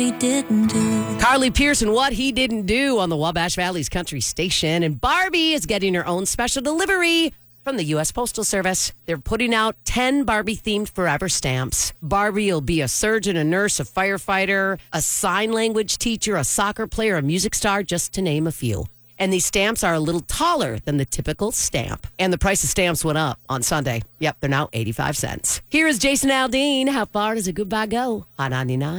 he didn't do. Carly Pearson, What He Didn't Do on the Wabash Valley's Country Station. And Barbie is getting her own special delivery from the U.S. Postal Service. They're putting out 10 Barbie-themed forever stamps. Barbie will be a surgeon, a nurse, a firefighter, a sign language teacher, a soccer player, a music star, just to name a few. And these stamps are a little taller than the typical stamp. And the price of stamps went up on Sunday. Yep, they're now 85 cents. Here is Jason Aldean. How far does a goodbye go? On 99.